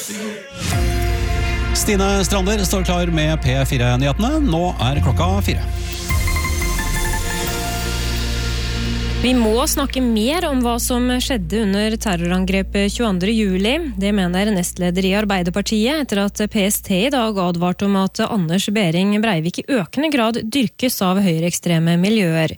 Stine Strander står klar med P4-nyhetene. Nå klokka 4. Vi må snakke mer om hva som skjedde under terrorangrepet 22. juli. Det mener nestleder i Arbeiderpartiet etter at PST i dag advarte om at Anders Behring Breivik i økende grad dyrkes av høyreekstreme miljøer.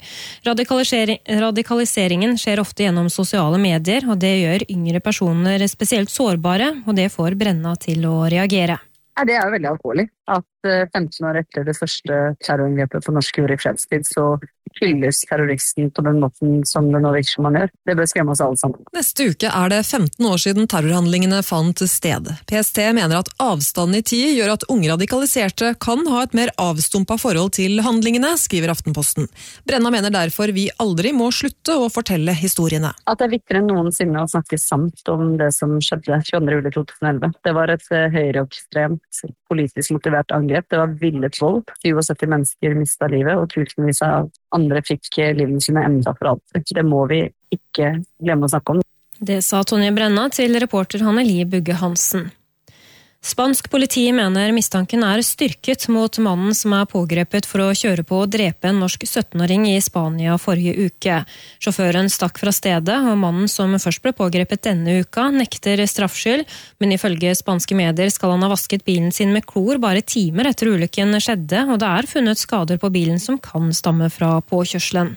Radikaliseringen skjer ofte gjennom sosiale medier, og det gjør yngre personer spesielt sårbare, og det får Brenna til å reagere. Det jo veldig alvorlig at 15 år etter det første terrorangrepet på norsk jord i fredstid, så hylles terroristen på den måten som det nå virker som man gjør. Det bør skremme oss alle sammen. Neste uke det 15 år siden terrorhandlingene fant sted. PST mener at avstanden i tid gjør at unge radikaliserte kan ha et mer avstumpet forhold til handlingene, skriver Aftenposten. Brenna mener derfor vi aldri må slutte å fortelle historiene. At det viktigere enn noensinne å snakke sant om det som skjedde 22. juli 2011. Det var et høyreekstremt politisk motivert angrep. Det var villet vold. 77 mennesker mistet livet, og tusenvis av andre fikk livene sine enda for alt. Det må vi ikke glemme å snakke om. Det sa Tonje Brenna til reporter Hanneli Bugge Hansen. Spansk politi mener mistanken styrket mot mannen som pågrepet for å kjøre på og drepe en norsk 17-åring i Spania forrige uke. Sjåføren stakk fra stedet, og mannen som først ble pågrepet denne uka nekter straffskyld, men ifølge spanske medier skal han ha vasket bilen sin med klor bare timer etter ulykken skjedde, og det funnet skader på bilen som kan stamme fra påkjørselen.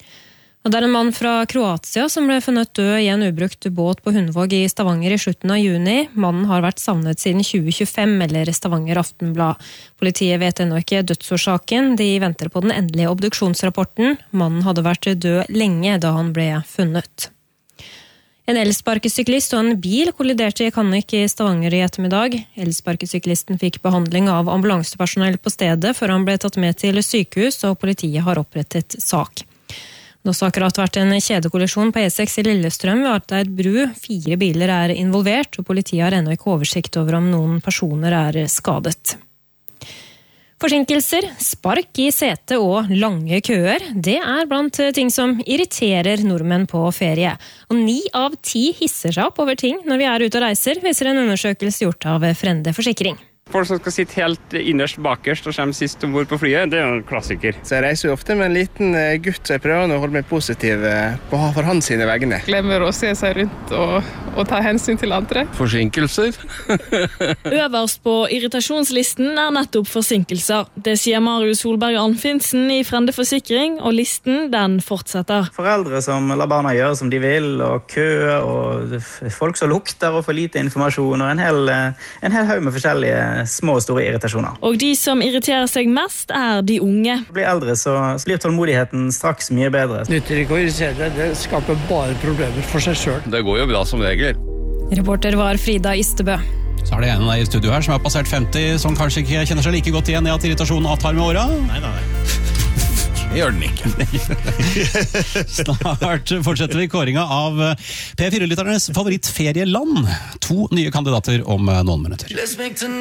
Og det en mann fra Kroatia som ble funnet død i en ubrukt båt på Hundvåg i Stavanger i slutten av juni. Mannen har vært savnet siden 2025, melder Stavanger Aftenblad. Politiet vet ennå ikke dødsårsaken. De venter på den endelige obduksjonsrapporten. Mannen hadde vært død lenge da han ble funnet. En elsparkesyklist og en bil kolliderte i Kannik i Stavanger i ettermiddag. Elsparkesyklisten fikk behandling av ambulansepersonell på stedet før han ble tatt med til sykehus, og politiet har opprettet sak. Det har akkurat vært en kjedekollisjon på E6 i Lillestrøm ved Arteid bru. 4 biler involvert, og politiet har ennå ikke oversikt over om noen personer skadet. Forsinkelser, spark i sete og lange køer, det blant ting som irriterer nordmenn på ferie. Og 9 av 10 hisser seg opp over ting når vi ute og reiser, viser en undersøkelse gjort av Frende Forsikring. Folk som skal sitte helt innerst bakerst og komme sist ombord på flyet, det en klassiker. Så jeg reiser jo ofte med en liten gutt, så jeg prøver å holde meg positiv for hans sine vegne. Glemmer å se seg rundt og ta hensyn til andre. Forsinkelser. Øverst på irritasjonslisten nettopp forsinkelser. Det sier Marius Solberg Anfinsen i Frende Forsikring, og listen den fortsetter. Foreldre som lar barna gjøre som de vil, og kø, og folk som lukter og for lite informasjon, og en hel haug med forskjellige små og store irritasjoner. Og de som irriterer seg mest de unge. Blir eldre, så blir tålmodigheten straks mye bedre. Nytter ikke å irritere, det skaper bare problemer for seg selv. Det går jo bra som regel. Reporter var Frida Istebø. Så det en av deg i studio her som har passert 50, som kanskje ikke kjenner seg like godt igjen i at irritasjonen avtar med åra. Nei. Det gjør den ikke. Snart fortsetter vi kåringa av P4-lytternes favorittferieland. 2 nye kandidater om noen minutter.